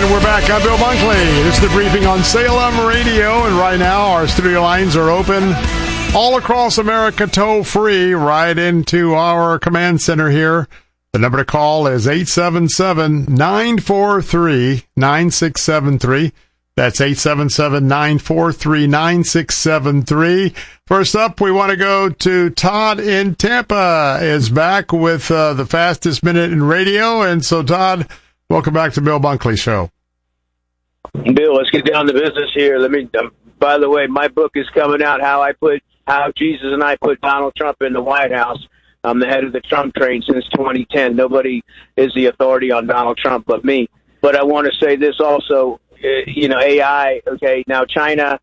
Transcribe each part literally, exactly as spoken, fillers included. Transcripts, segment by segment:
And we're back. I'm Bill Bunkley. This is the briefing on Salem Radio, and right now our studio lines are open all across America, toll-free, right into our command center here. The number to call is eight seven seven, nine four three, nine six seven three. That's eight seven seven, nine four three, nine six seven three. First up, we want to go to Todd in Tampa, is back with uh, the fastest minute in radio. And so, Todd, welcome back to Bill Bunkley Show. Bill, let's get down to business here. Let me. Um, by the way, my book is coming out. How I put, how Jesus and I put Donald Trump in the White House. I'm the head of the Trump train since twenty ten. Nobody is the authority on Donald Trump but me. But I want to say this also. Uh, you know, A I. Okay, now China.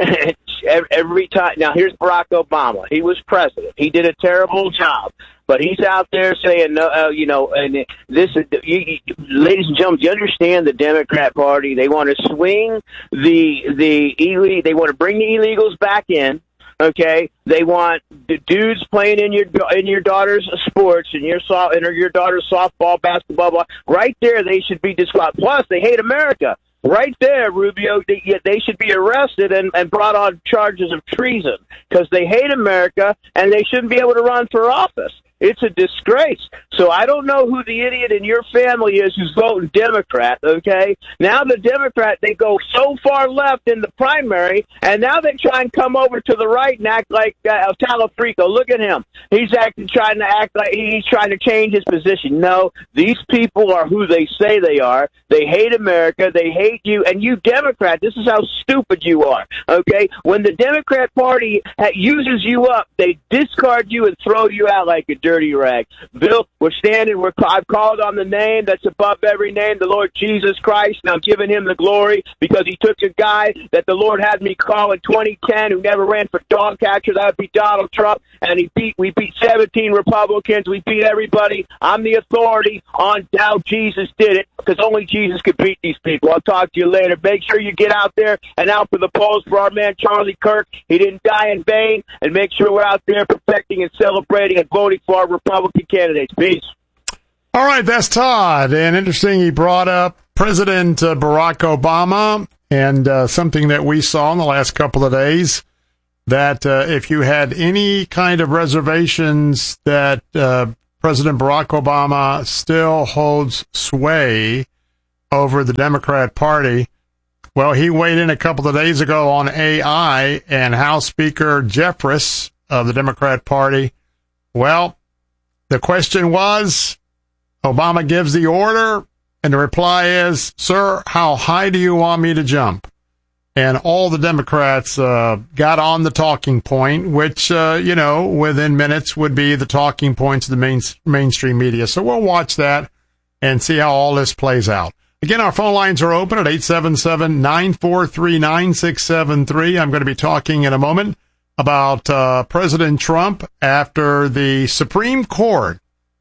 Every time. Now here's Barack Obama. He was president. He did a terrible job. But he's out there saying, no, uh, you know, and this is, you, you, ladies and gentlemen, do you understand the Democrat Party? They want to swing the the illegal. They want to bring the illegals back in. Okay, they want the dudes playing in your in your daughter's sports and your soft and your daughter's softball, basketball. Blah. Right there, they should be disqualified. Plus, they hate America. Right there, Rubio, they, they should be arrested and, and brought on charges of treason because they hate America and they shouldn't be able to run for office. It's a disgrace. So I don't know who the idiot in your family is who's voting Democrat, okay? Now the Democrat, they go so far left in the primary, and now they try and come over to the right and act like uh, Talafrico. Look at him. He's acting, trying to act like he's trying to change his position. No, these people are who they say they are. They hate America. They hate you. And you Democrat, this is how stupid you are, okay? When the Democrat Party ha- uses you up, they discard you and throw you out like a dirty rag. Bill, we're standing. We're, I've called on the name that's above every name, the Lord Jesus Christ, and I'm giving him the glory because he took a guy that the Lord had me call in twenty ten who never ran for dog catcher. That would be Donald Trump, and he beat. We beat seventeen Republicans. We beat everybody. I'm the authority on how Jesus did it because only Jesus could beat these people. I'll talk to you later. Make sure you get out there and out for the polls for our man Charlie Kirk. He didn't die in vain, and make sure we're out there protecting and celebrating and voting for our Republican candidates. Peace. All right, that's Todd. And interesting, he brought up President uh, Barack Obama and uh, something that we saw in the last couple of days, that uh, if you had any kind of reservations that uh, President Barack Obama still holds sway over the Democrat Party, well, he weighed in a couple of days ago on A I, and House Speaker Jeffress of the Democrat Party, well, the question was, Obama gives the order, and the reply is, sir, how high do you want me to jump? And all the Democrats uh, got on the talking point, which, uh, you know, within minutes would be the talking points of the main, mainstream media. So we'll watch that and see how all this plays out. Again, our phone lines are open at eight seven seven, nine four three, nine six seven three. I'm going to be talking in a moment about uh, President Trump after the Supreme Court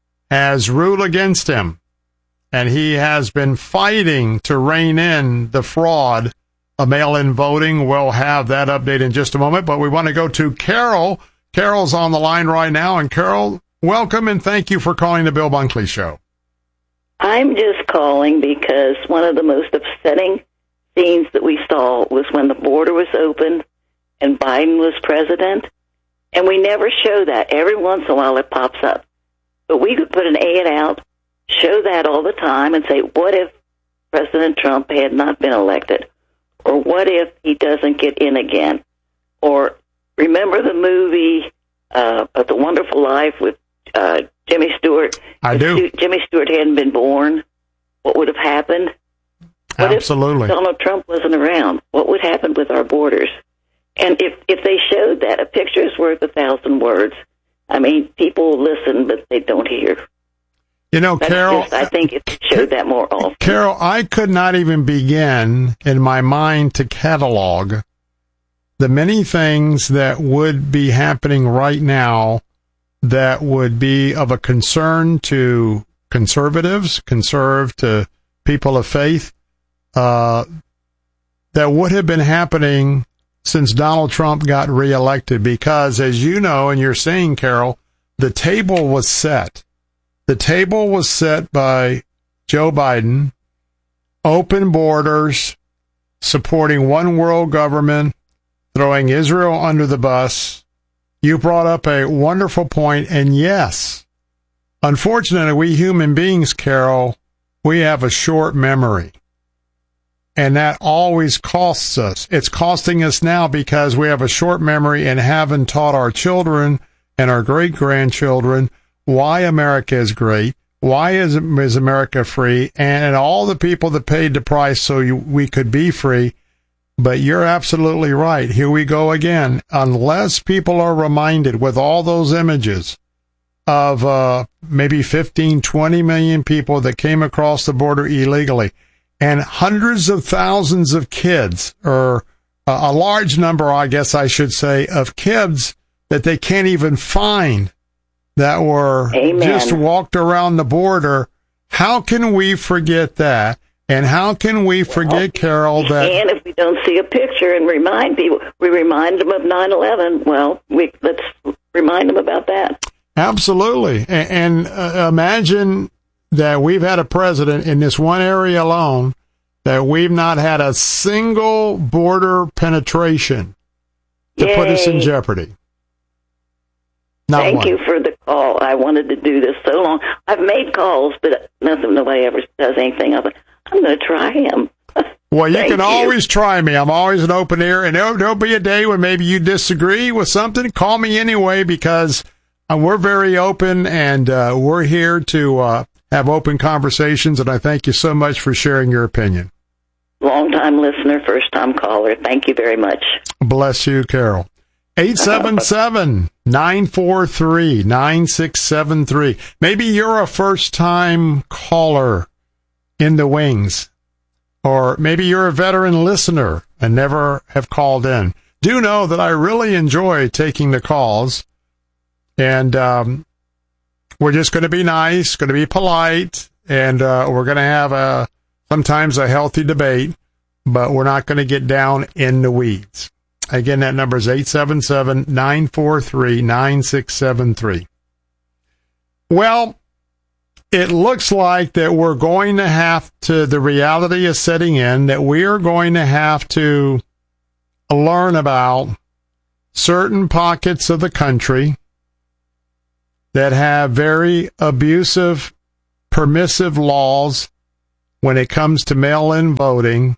has ruled against him, and he has been fighting to rein in the fraud of mail-in voting. We'll have that update in just a moment, but we want to go to Carol. Carol's on the line right now, and Carol, welcome, and thank you for calling the Bill Bunkley Show. I'm just calling because one of the most upsetting scenes that we saw was when the border was open and Biden was president, and we never show that. Every once in a while it pops up. But we could put an ad out, show that all the time, and say, what if President Trump had not been elected? Or what if he doesn't get in again? Or remember the movie uh, The Wonderful Life with uh, Jimmy Stewart? I do. If Jimmy Stewart hadn't been born, what would have happened? What Absolutely. If Donald Trump wasn't around? What would happen with our borders? And if, if they showed that, a picture is worth a thousand words. I mean, people listen, but they don't hear. You know, That's Carol, just, I think it showed that more often. Carol, I could not even begin in my mind to catalog the many things that would be happening right now that would be of a concern to conservatives, conserve to people of faith, uh, that would have been happening since Donald Trump got reelected. Because, as you know, and you're saying, Carol, the table was set. The table was set by Joe Biden, open borders, supporting one world government, throwing Israel under the bus. You brought up a wonderful point, and yes, unfortunately, we human beings, Carol, we have a short memory. And that always costs us. It's costing us now because we have a short memory and haven't taught our children and our great-grandchildren why America is great, why is, is America free, and all the people that paid the price so you, we could be free. But you're absolutely right. Here we go again. Unless people are reminded with all those images of uh, maybe fifteen, twenty million people that came across the border illegally, and hundreds of thousands of kids, or a large number, I guess I should say, of kids that they can't even find that were Amen. Just walked around the border. How can we forget that? And how can we forget, well, Carol, that... And if we don't see a picture and remind people, we remind them of nine eleven, well, we, let's remind them about that. Absolutely. And, and uh, imagine that we've had a president in this one area alone that we've not had a single border penetration to Yay. Put us in jeopardy. Not Thank one. you for the call. I wanted to do this so long. I've made calls, but nothing, nobody ever does anything of it. I'm going to try him. Well, you Thank can you. always try me. I'm always an open ear, and there'll, there'll be a day when maybe you disagree with something. Call me anyway, because uh, we're very open, and uh, we're here to uh, have open conversations, and I thank you so much for sharing your opinion. Long-time listener, first-time caller. Thank you very much. Bless you, Carol. eight seven seven, nine four three, nine six seven three. Maybe you're a first-time caller in the wings, or maybe you're a veteran listener and never have called in. Do know that I really enjoy taking the calls, and um, we're just going to be nice, going to be polite, and uh, we're going to have a sometimes a healthy debate, but we're not going to get down in the weeds. Again, that number is eight seven seven, nine four three, nine six seven three. Well, it looks like that we're going to have to, the reality is setting in, that we are going to have to learn about certain pockets of the country that have very abusive, permissive laws when it comes to mail-in voting,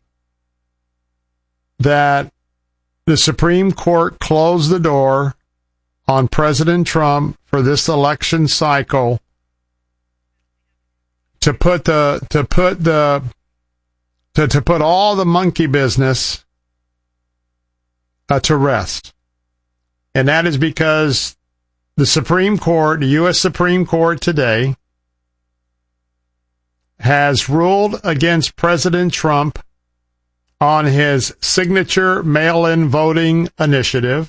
that the Supreme Court closed the door on President Trump for this election cycle to put the to put the to, to put all the monkey business uh, to rest. And that is because the Supreme Court, the U S Supreme Court today, has ruled against President Trump on his signature mail-in voting initiative.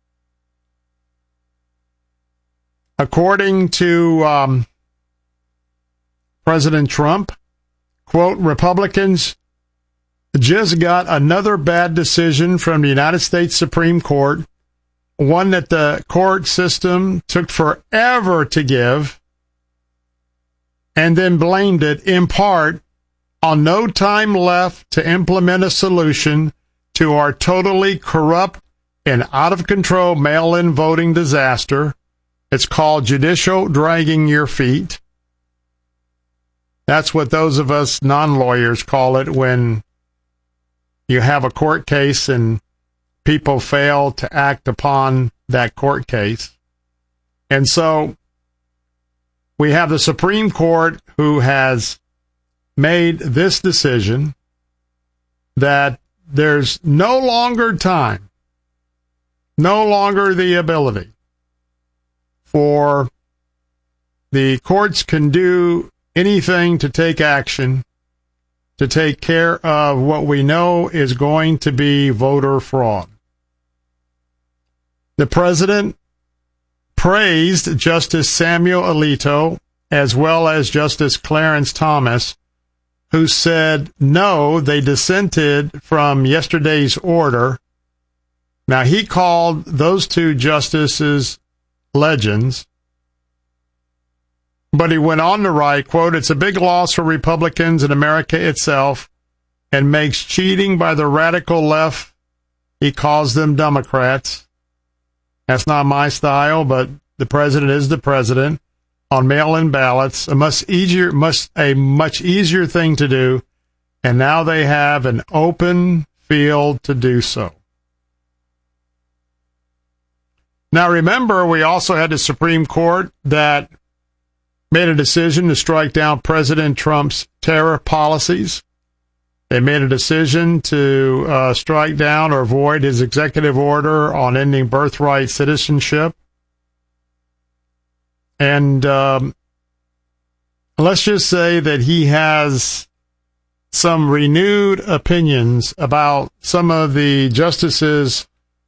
According to um, President Trump, quote, Republicans just got another bad decision from the United States Supreme Court, one that the court system took forever to give, and then blamed it in part on no time left to implement a solution to our totally corrupt and out-of-control mail-in voting disaster. It's called judicial dragging your feet. That's what those of us non-lawyers call it when you have a court case and people fail to act upon that court case. And so we have the Supreme Court who has made this decision that there's no longer time, no longer the ability for the courts can do anything to take action to take care of what we know is going to be voter fraud. The president praised Justice Samuel Alito as well as Justice Clarence Thomas, who said no, they dissented from yesterday's order. Now, he called those two justices legends, but he went on to write, quote, it's a big loss for Republicans and America itself and makes cheating by the radical left, he calls them Democrats. That's not my style, but the president is the president. On mail-in ballots, a much easier, much, a much easier thing to do, and now they have an open field to do so. Now remember, we also had the Supreme Court that made a decision to strike down President Trump's terror policies. They made a decision to uh, strike down or void his executive order on ending birthright citizenship. And um, let's just say that he has some renewed opinions about some of the justices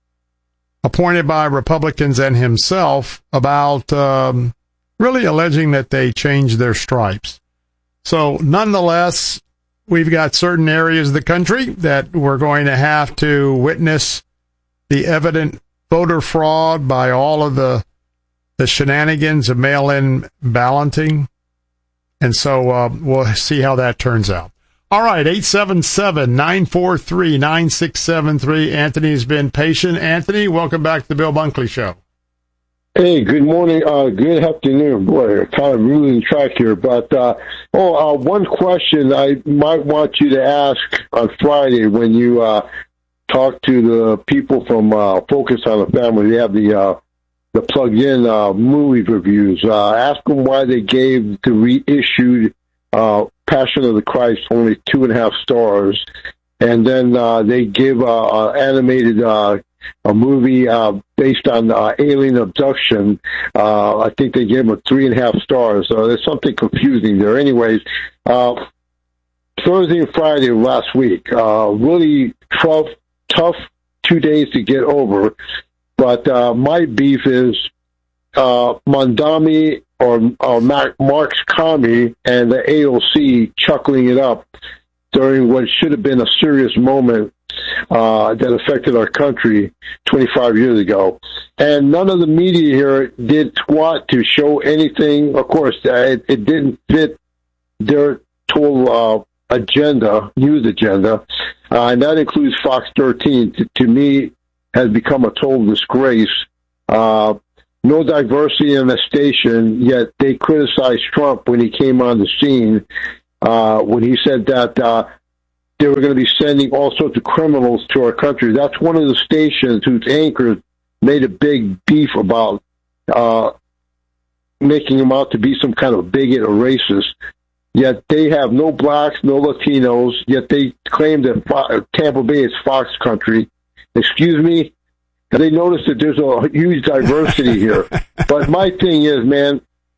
appointed by Republicans and himself about um, really alleging that they changed their stripes. So nonetheless, we've got certain areas of the country that we're going to have to witness the evident voter fraud by all of the the shenanigans of mail-in balloting. And so uh, we'll see how that turns out. All right, eight seven seven, nine four three, nine six seven three. Anthony's been patient. Anthony, welcome back to the Bill Bunkley Show. Hey, good morning. Uh, good afternoon. Boy, kind of losing track here. But, uh, oh, uh, one question I might want you to ask on Friday when you uh, talk to the people from uh, Focus on the Family. They have the uh, the plugged-in uh, movie reviews. Uh, ask them why they gave the reissued uh, Passion of the Christ only two and a half stars, and then uh, they give uh, uh, animated uh, a movie uh, based on uh, alien abduction. Uh, I think they gave them a three and a half stars. So there's something confusing there. Anyways, uh, Thursday and Friday of last week, uh, really tough, tough two days to get over. But uh, my beef is uh, Mondami or, or Mark's Commie and the A O C chuckling it up during what should have been a serious moment uh, that affected our country twenty-five years ago. And none of the media here did squat to show anything. Of course, uh, it, it didn't fit their total uh, agenda, news agenda, uh, and that includes Fox thirteen. To, to me, has become a total disgrace. Uh, no diversity in the station, yet they criticized Trump when he came on the scene, uh, when he said that uh, they were going to be sending all sorts of criminals to our country. That's one of the stations whose anchors made a big beef about uh, making him out to be some kind of bigot or racist. Yet they have no blacks, no Latinos, yet they claim that Fo- Tampa Bay is Fox country. Excuse me? They notice that there's a huge diversity here. But my thing is, man,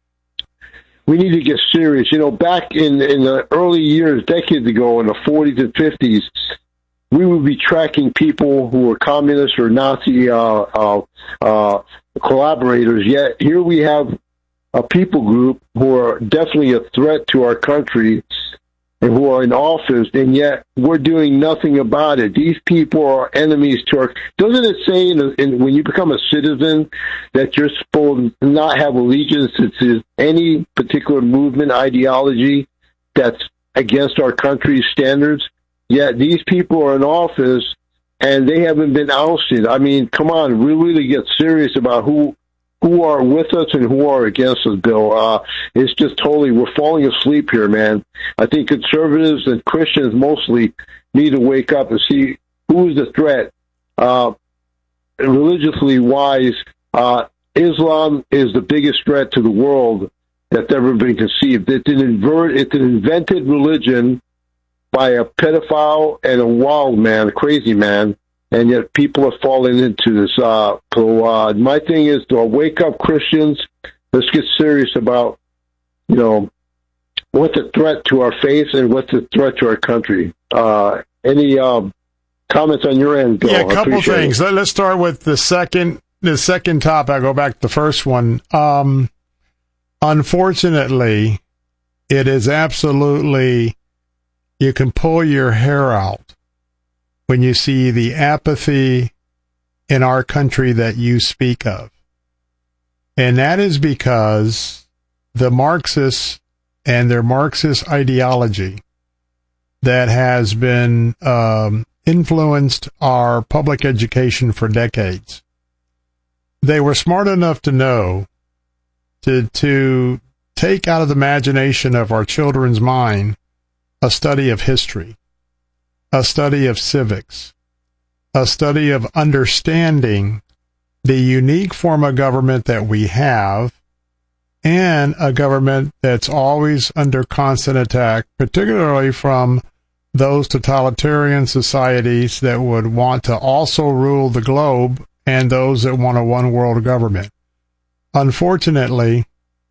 we need to get serious. You know, back in, in the early years, decades ago, in the forties and fifties, we would be tracking people who were communist or Nazi uh, uh, uh, collaborators. Yet here we have a people group who are definitely a threat to our country and who are in office, and yet we're doing nothing about it. These people are enemies to our... Doesn't it say in, in, when you become a citizen that you're supposed to not have allegiance to any particular movement, ideology that's against our country's standards? Yet these people are in office, and they haven't been ousted. I mean, come on, we really get serious about who... who are with us and who are against us, Bill. Uh, it's just totally, we're falling asleep here, man. I think conservatives and Christians mostly need to wake up and see who is the threat. Uh, religiously wise, uh, Islam is the biggest threat to the world that's ever been conceived. It's an, invert, it's an invented religion by a pedophile and a wild man, a crazy man. And yet people are falling into this. Uh, so uh, my thing is to wake up, Christians. Let's get serious about, you know, what's a threat to our faith and what's a threat to our country. Uh, any um, comments on your end, Bill? Yeah, a couple things. It. Let's start with the second. The second topic. I'll go back to the first one. Um, unfortunately, it is absolutely. You can pull your hair out when you see the apathy in our country that you speak of. And that is because the Marxists and their Marxist ideology that has been um, influenced our public education for decades. They were smart enough to know to to take out of the imagination of our children's mind a study of history, a study of civics, a study of understanding the unique form of government that we have, and a government that's always under constant attack, particularly from those totalitarian societies that would want to also rule the globe and those that want a one-world government. Unfortunately,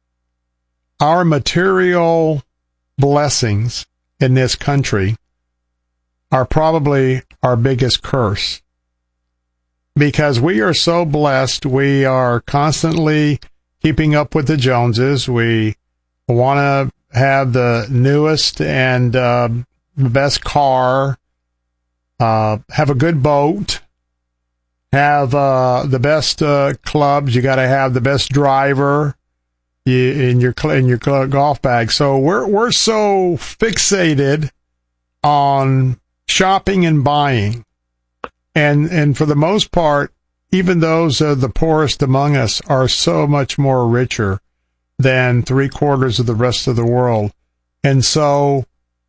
our material blessings in this country are probably our biggest curse, because we are so blessed. We are constantly keeping up with the Joneses. We want to have the newest and uh, best car, uh, have a good boat, have uh, the best uh, clubs. You got to have the best driver in your in your golf bag. So we're we're so fixated on shopping and buying, and and for the most part, even those uh, the poorest among us are so much more richer than three quarters of the rest of the world, and so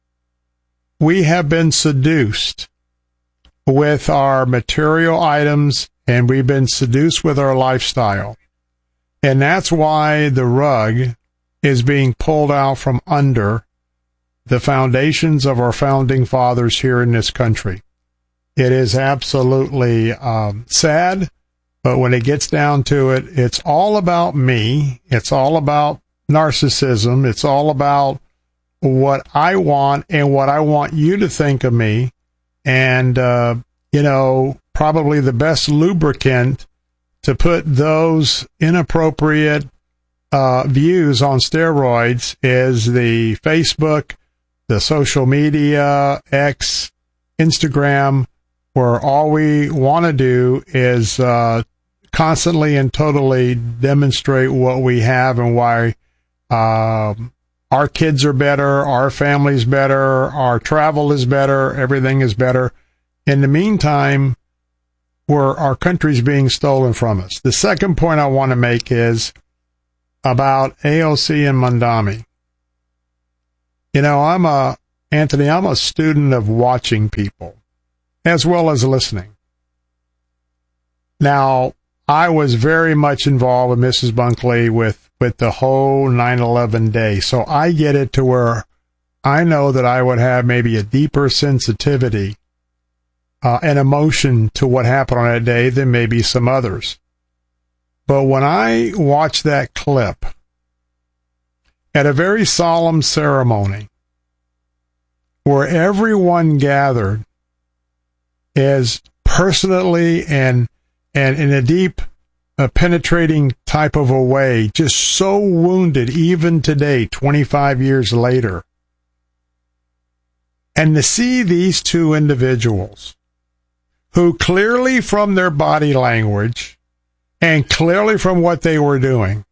we have been seduced with our material items, and we've been seduced with our lifestyle. And that's why the rug is being pulled out from under the foundations of our founding fathers here in this country. It is absolutely um, sad, but when it gets down to it, it's all about me. It's all about narcissism. It's all about what I want and what I want you to think of me. And, uh, you know, probably the best lubricant to put those inappropriate uh, views on steroids is the Facebook, the social media, X, Instagram, where all we want to do is uh, constantly and totally demonstrate what we have and why uh, our kids are better, our family's better, our travel is better, everything is better. In the meantime, where our country's being stolen from us. The second point I want to make is about A O C and Mamdani. You know, I'm a, Anthony, I'm a student of watching people as well as listening. Now, I was very much involved with Missus Bunkley with, with the whole nine eleven day. So I get it to where I know that I would have maybe a deeper sensitivity Uh, an emotion to what happened on that day than maybe some others. But when I watched that clip at a very solemn ceremony where everyone gathered as personally and and in a deep, uh, penetrating type of a way, just so wounded even today, twenty-five years later, and to see these two individuals who clearly from their body language and clearly from what they were doing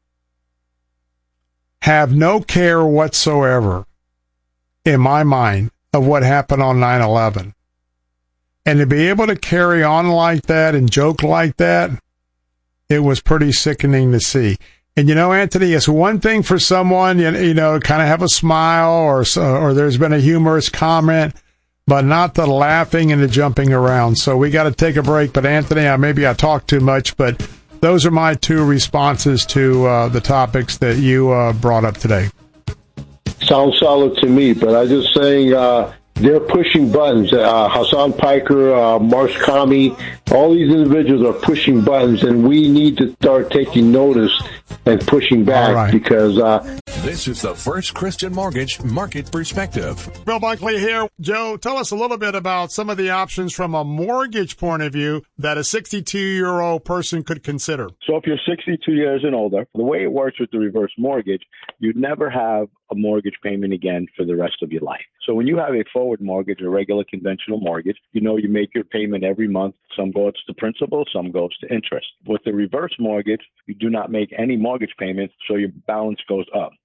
have no care whatsoever, in my mind, of what happened on nine eleven. And to be able to carry on like that and joke like that, it was pretty sickening to see. And, you know, Anthony, it's one thing for someone, you know, you know kind of have a smile or or there's been a humorous comment, but not the laughing and the jumping around. So we got to take a break. But, Anthony, I, maybe I talked too much, but those are my two responses to uh, the topics that you uh, brought up today. Sounds solid to me, but I'm just saying uh, they're pushing buttons. Uh, Hassan Piker, uh, Mars Kami, all these individuals are pushing buttons, and we need to start taking notice and pushing back right. because... Uh, This is the First Christian Mortgage Market Perspective. Bill Bunkley here. Joe, tell us a little bit about some of the options from a mortgage point of view that a sixty-two-year-old person could consider. So if you're sixty-two years and older, the way it works with the reverse mortgage, you'd never have a mortgage payment again for the rest of your life. So when you have a forward mortgage, a regular conventional mortgage, you know you make your payment every month. Some goes to principal, some goes to interest. With the reverse mortgage, you do not make any mortgage payments, so your balance goes up.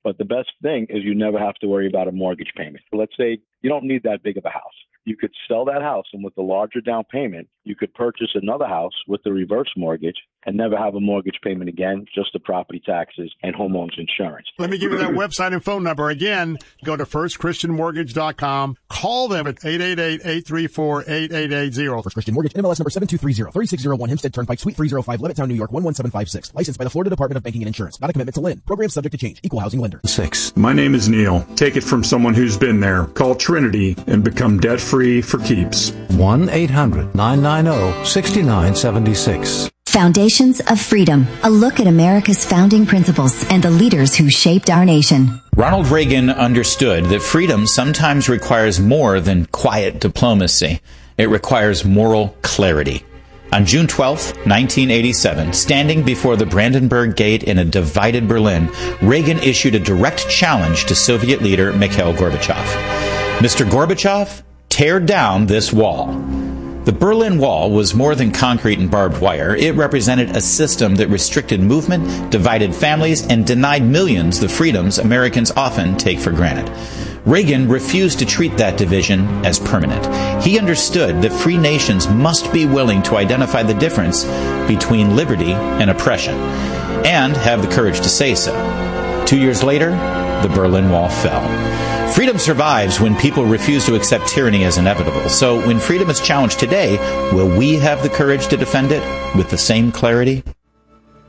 But the best thing is you never have to worry about a mortgage payment. So let's say you don't need that big of a house. You could sell that house, and with the larger down payment, you could purchase another house with the reverse mortgage and never have a mortgage payment again, just the property taxes and homeowners insurance. Let me give you that website and phone number. Again, go to first christian mortgage dot com. Call them at eight eight eight, eight three four, eight eight eight zero. First Christian Mortgage, N M L S number seven two three zero, three six zero one, Hempstead Turnpike, Suite three oh five, Levittown, New York, one one seven five six. Licensed by the Florida Department of Banking and Insurance. Not a commitment to lend. Program subject to change. Equal housing lender. Six. My name is Neil. Take it from someone who's been there. Call Trinity and become debt-free for keeps. one eight hundred, nine nine zero, six nine seven six. Foundations of Freedom, a look at America's founding principles and the leaders who shaped our nation. Ronald Reagan understood that freedom sometimes requires more than quiet diplomacy. It requires moral clarity. On June twelfth, nineteen eighty-seven, standing before the Brandenburg Gate in a divided Berlin, Reagan issued a direct challenge to Soviet leader Mikhail Gorbachev. Mister Gorbachev, tear down this wall. The Berlin Wall was more than concrete and barbed wire. It represented a system that restricted movement, divided families, and denied millions the freedoms Americans often take for granted. Reagan refused to treat that division as permanent. He understood that free nations must be willing to identify the difference between liberty and oppression, and have the courage to say so. Two years later, the Berlin Wall fell. Freedom survives when people refuse to accept tyranny as inevitable. So when freedom is challenged today, will we have the courage to defend it with the same clarity?